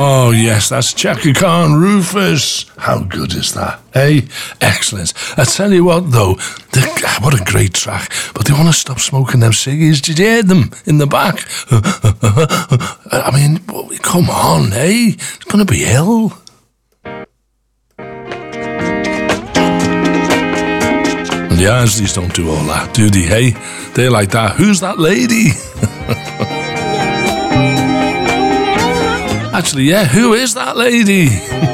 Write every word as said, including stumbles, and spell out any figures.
Oh, yes, that's Chaka Khan Rufus. How good is that? Hey, excellent. I tell you what, though, the, what a great track. But they want to stop smoking them ciggies. Did you hear them in the back? I mean, come on, hey? It's going to be ill. And the Isleys don't do all that, do they, hey? They're like that. Who's that lady? Actually, yeah, who is that lady?